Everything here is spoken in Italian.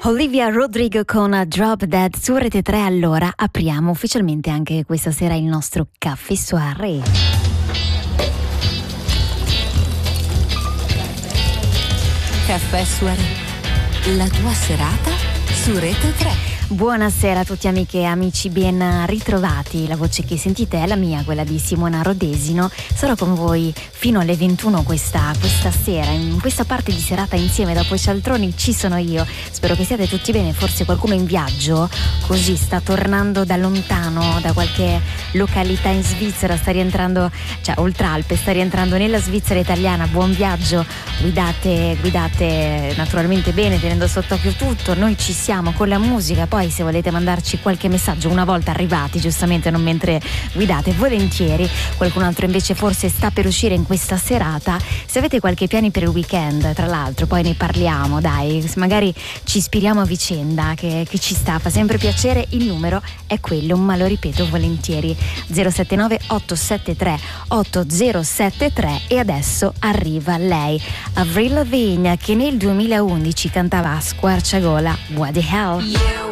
Olivia Rodrigo con Drop Dead su Rete 3. Allora apriamo ufficialmente anche questa sera il nostro Caffè Soirée. Caffè Soirée, la tua serata su Rete 3. Buonasera a tutti amiche e amici, ben ritrovati. La voce che sentite è la mia, quella di Simona Rodesino. Sarò con voi fino alle 21 questa sera, in questa parte di serata insieme. Dopo i cialtroni ci sono io. Spero che siate tutti bene, forse qualcuno in viaggio, così sta tornando da lontano, da qualche località in Svizzera, sta rientrando, cioè oltre Alpe, sta rientrando nella Svizzera italiana. Buon viaggio, guidate naturalmente bene, tenendo sott'occhio tutto. Noi ci siamo con la musica, poi se volete mandarci qualche messaggio una volta arrivati, giustamente non mentre guidate, volentieri. Qualcun altro invece forse sta per uscire in questa serata. Se avete qualche piani per il weekend, tra l'altro, poi ne parliamo, dai, magari ci ispiriamo a vicenda, che ci sta, fa sempre piacere. Il numero è quello, ma lo ripeto volentieri, 079 873 8073. E adesso arriva lei, Avril Lavigne, che nel 2011 cantava a squarciagola What the Hell.